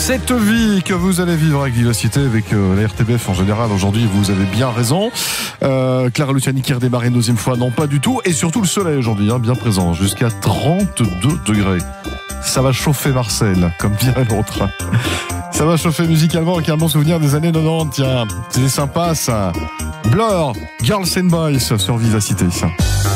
cette vie que vous allez vivre avec Vivacité, avec la RTBF en général. Aujourd'hui, vous avez bien raison. Clara Luciani qui redémarre une deuxième fois, non pas du tout. Et surtout le soleil aujourd'hui, bien présent, jusqu'à 32 degrés. Ça va chauffer Marcel, comme dirait l'autre. Ça va chauffer musicalement avec un bon souvenir des années 90. Tiens, c'était sympa ça. Blur, Girls and Boys sur Vivacité.